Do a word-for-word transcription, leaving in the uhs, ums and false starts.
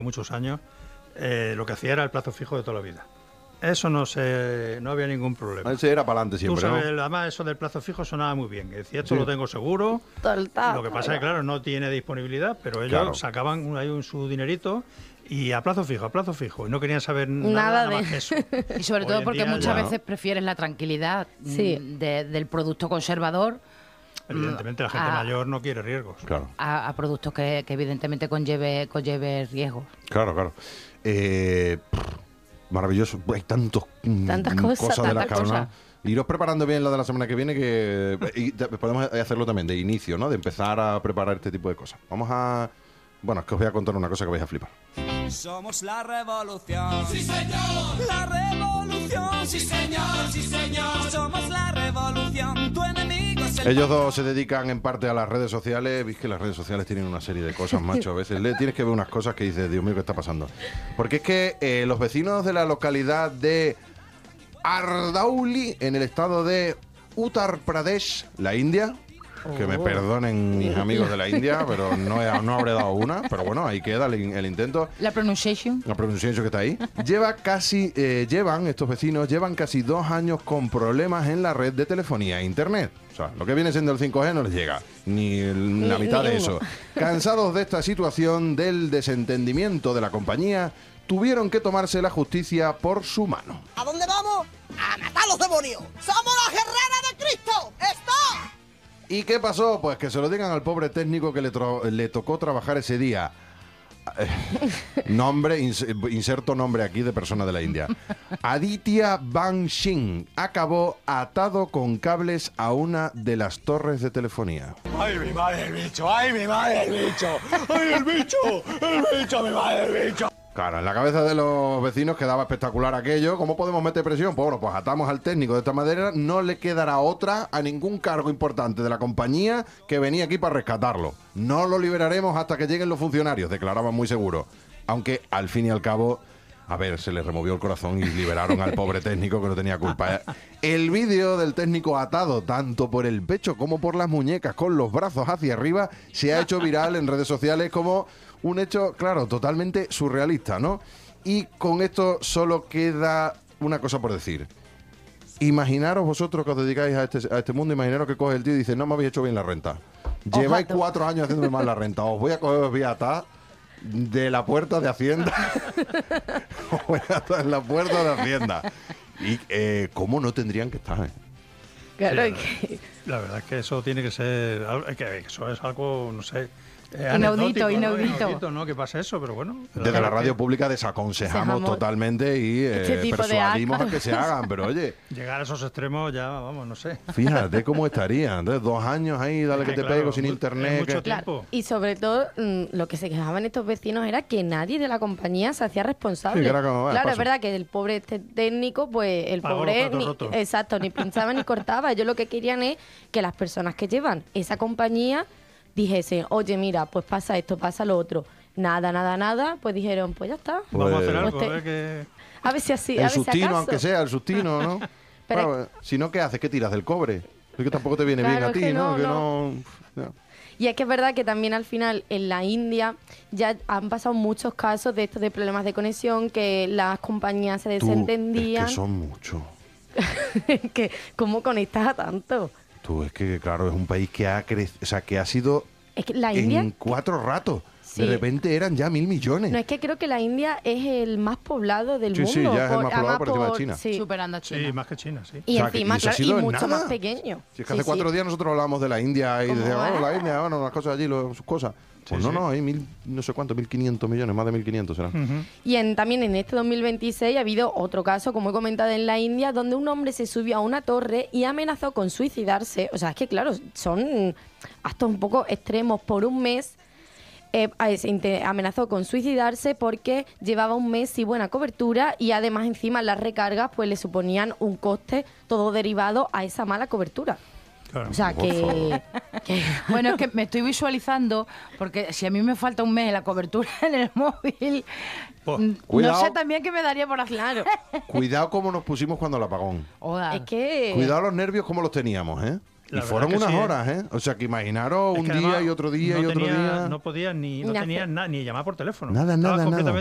muchos años, eh, lo que hacía era el plazo fijo de toda la vida. Eso no se, no había ningún problema. Ese era para adelante siempre, Tú sabes, ¿no? Además, eso del plazo fijo sonaba muy bien. Decía, esto Sí. lo tengo seguro. Total, Lo que pasa es que, claro, no tiene disponibilidad, pero ellos Claro. sacaban ahí un, su dinerito y a plazo fijo, a plazo fijo. Y no querían saber Nada nada, nada de- más que eso. Y sobre Hoy todo en porque día muchas ya- veces prefieren la tranquilidad Sí. mm, de- del producto conservador Evidentemente, la gente a- mayor no quiere riesgos. Claro, a, a productos que, que evidentemente conlleve, conlleve riesgos. claro, claro. Eh, maravilloso. Hay tantos mm, Tantas cosas, de las tantas que hablar. cosas. Iros preparando bien la de la semana que viene, que y te- podemos hacerlo también de inicio, ¿no? De empezar a preparar este tipo de cosas. Vamos a... Bueno, es que os voy a contar una cosa que vais a flipar. Somos la revolución. Sí, señor. La revolución. Sí, señor. Sí, señor. Somos la revolución. Tu enemigo es el... Ellos dos se dedican en parte a las redes sociales. Veis que las redes sociales tienen una serie de cosas, macho. A veces le tienes que ver unas cosas que dices, Dios mío, ¿qué está pasando? Porque es que eh, los vecinos de la localidad de Ardauli, en el estado de Uttar Pradesh, la India, que me perdonen mis amigos de la India, pero no, he- no habré dado una, pero bueno, ahí queda el, in- el intento. La pronunciation. La pronunciación que está ahí. Lleva casi, eh, llevan, estos vecinos, llevan casi dos años con problemas en la red de telefonía e internet. O sea, lo que viene siendo el cinco G no les llega, ni el- la Ni- mitad ni de uno. eso. Cansados de esta situación, del desentendimiento de la compañía, tuvieron que tomarse la justicia por su mano. ¿A dónde vamos? ¡A matar a los demonios! ¡Somos la guerrera de Cristo! ¡Está! ¿Y qué pasó? Pues que se lo digan al pobre técnico que le, tro- le tocó trabajar ese día. Eh, nombre, ins- inserto nombre aquí de persona de la India. Aditya Banshin acabó atado con cables a una de las torres de telefonía. ¡Ay, mi madre el bicho! ¡Ay, mi madre el bicho! ¡Ay, el bicho! ¡El bicho, mi madre el bicho! Claro, en la cabeza de los vecinos quedaba espectacular aquello. ¿Cómo podemos meter presión? Pues bueno, pues atamos al técnico de esta manera. No le quedará otra a ningún cargo importante de la compañía que venía aquí para rescatarlo. No lo liberaremos hasta que lleguen los funcionarios, declaraban muy seguro. Aunque al fin y al cabo, a ver, se le removió el corazón y liberaron al pobre técnico que no tenía culpa. El vídeo del técnico atado tanto por el pecho como por las muñecas con los brazos hacia arriba se ha hecho viral en redes sociales como un hecho, claro, totalmente surrealista, ¿no? Y con esto solo queda una cosa por decir. Imaginaros vosotros que os dedicáis a este, a este mundo, imaginaros que coge el tío y dice, no me habéis hecho bien la renta. Lleváis Ojalá. cuatro años haciéndome mal la renta. Os voy a coger, os voy a atar de la puerta de Hacienda. Os voy a atar en la puerta de Hacienda. Y eh, ¿cómo no tendrían que estar? eh? Claro, Sí, es que- La verdad es que eso tiene que ser. al- es que Eso es algo, no sé. eh, Inaudito, anecdótico, ¿no? inaudito. Inaudito, ¿no? Que pase eso, pero bueno. Desde la radio pública desaconsejamos Aconsejamos totalmente y eh, este tipo de persuadimos a actos. que se hagan. Pero oye, Llegar a esos extremos ya, vamos, no sé. fíjate cómo estarían. Entonces, dos años ahí, dale que Es te que, claro, pego sin mu- internet. es mucho que- tiempo. Claro, y sobre todo mm, lo que se quejaban estos vecinos era que nadie de la compañía se hacía responsable. Sí, que era como, "Ah, claro, paso". es verdad que el pobre este técnico, pues el Pagó los pobre, platos ni, rotos. exacto, ni pinchaba ni cortaba. Ellos lo que querían es que las personas que llevan esa compañía dijesen, oye, mira, pues pasa esto, pasa lo otro. Nada, nada, nada, pues dijeron, pues ya está. Vamos a hacer Pues- algo, Pues te- eh, que. A ver si así, a el ver si sustino, acaso. aunque sea, el sustino, ¿no? Pero Claro, si no, ¿qué haces? ¿Qué tiras del cobre? Es que tampoco te viene Claro, bien a es ti, que ¿no? no, Que no. no... no. Y es que es verdad que también al final en la India ya han pasado muchos casos de estos de problemas de conexión, que las compañías se Tú, desentendían. es que son muchos. que ¿Cómo conectas a tanto? Tú, es que, claro, es un país que ha crecido, o sea, que ha sido Es que la India... en cuatro ratos. Sí. De repente eran ya mil millones. No, es que creo que la India es el más poblado del Sí, mundo. sí, ya es el por- más poblado además por encima de China. sí. Superando a China. Sí, más que China, sí. Y O sea, que- encima, y eso ha claro, sido y en mucho nada. más pequeño. Si es que Sí, hace cuatro sí. días nosotros hablábamos de la India y ¿Cómo decíamos, va? oh, la India, bueno, las cosas allí, lo- sus cosas. Pues Sí, no, sí. no, hay mil, no sé cuánto, mil quinientos millones, más de mil quinientos serán. Ujú. Y en, también en este dos mil veintiséis ha habido otro caso, como he comentado, en la India, donde un hombre se subió a una torre y amenazó con suicidarse. O sea, es que claro, son actos un poco extremos. Por un mes eh, eh, se inte- amenazó con suicidarse porque llevaba un mes sin buena cobertura y además encima las recargas pues le suponían un coste todo derivado a esa mala cobertura. Claro. O sea, Por que... que- Bueno, es que me estoy visualizando, porque si a mí me falta un mes en la cobertura en el móvil, Pues, mm, cuidado. no sé también qué me daría por hacer. Claro, Cuidado cómo nos pusimos cuando el apagón. Oda. es que... Cuidado los nervios como los teníamos, ¿eh? Y verdad fueron que unas sí, ¿eh? horas, ¿eh? O sea, que imaginaros Es un que día además y otro día no y otro tenía- día. No podías ni, no Ni tenías hacer- na- ni llamar por teléfono. Nada, Estabas nada, nada. completamente